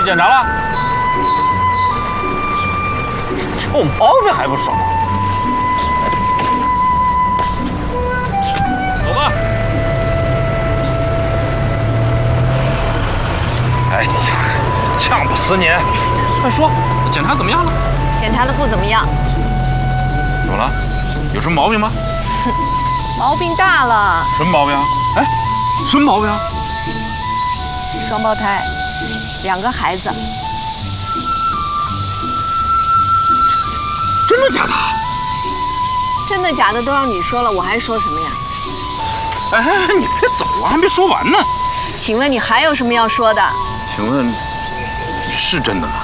去检查了？臭毛病还不少。走吧。哎呀，呛不死你！快说，检查怎么样了？ 检查的不怎么样。 怎么了？有什么毛病吗？ 毛病大了。 什么毛病啊？哎，什么毛病啊？ 双胞胎，2个孩子。 真的假的？ 真的假的都让你说了，我还说什么呀？ 哎，你别走啊，还没说完呢。 请问你还有什么要说的？ 请问你是真的吗？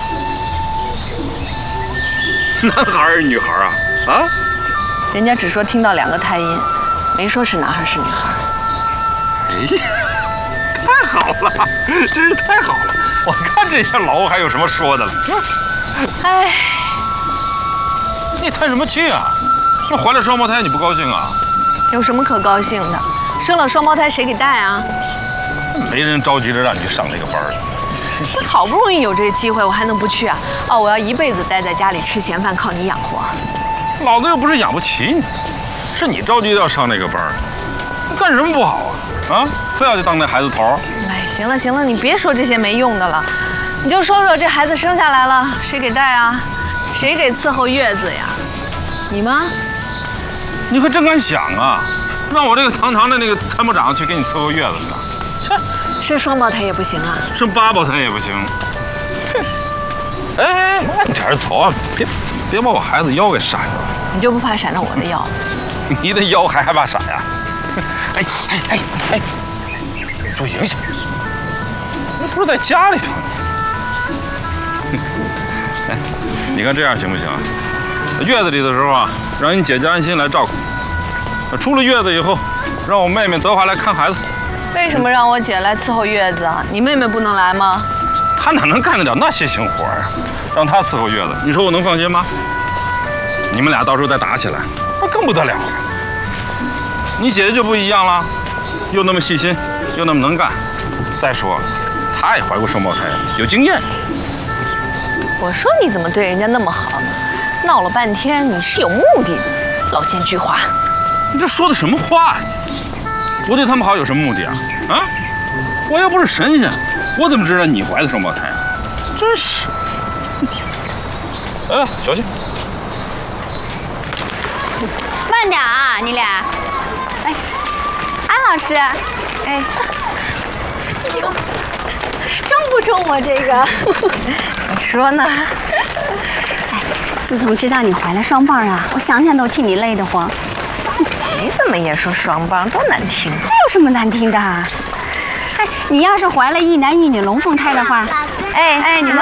男孩儿女孩儿啊？啊？ 人家只说听到2个胎音，没说是男孩是女孩。 哎呀，太好了，真是太好了！我看这些老还有什么说的了？ 哎， 你叹什么气啊？那怀了双胞胎你不高兴啊？ 有什么可高兴的？生了双胞胎谁给带啊？ 没人着急着让你去上那个班儿。 好不容易有这个机会，我还能不去啊？哦，我要一辈子待在家里吃闲饭，靠你养活。 老子又不是养不起你，是你着急要上那个班儿，干什么不好啊？啊，非要去当那孩子头？ 哎，行了行了，你别说这些没用的了，你就说说这孩子生下来了，谁给带啊？谁给伺候月子呀？你吗？ 你可真敢想啊！让我这个堂堂的那个参谋长去给你伺候月子去。 生双胞胎也不行啊？ 生8胞胎也不行。哎，慢点走啊！别把我孩子腰给闪了。 你就不怕闪着我的腰？ 你的腰还害怕闪呀？哎，受影响。那不是在家里头呢。哎，你看这样行不行啊？月子里的时候啊，让你姐姐安心来照顾。出了月子以后，让我妹妹德华来看孩子。 为什么让我姐来伺候月子啊？你妹妹不能来吗？ 她哪能干得了那些行活啊？让她伺候月子，你说我能放心吗？你们俩到时候再打起来，那更不得了了。你姐姐就不一样了，又那么细心，又那么能干。再说，她也怀过双胞胎，有经验。 我说你怎么对人家那么好呢？闹了半天你是有目的的，老奸巨猾。 你这说的什么话呀？我对他们好有什么目的啊？啊！我又不是神仙，我怎么知道你怀的双胞胎啊？真是！哎，小心！ 慢点啊，你俩。哎，安老师，哎，哎呦，中不中我这个？ 你说呢？ 哎，自从知道你怀了双棒啊，我想想都替你累得慌。 你怎么也说双棒，多难听！ 这有什么难听的？哎，你要是怀了1男1女龙凤胎的话，哎，你们。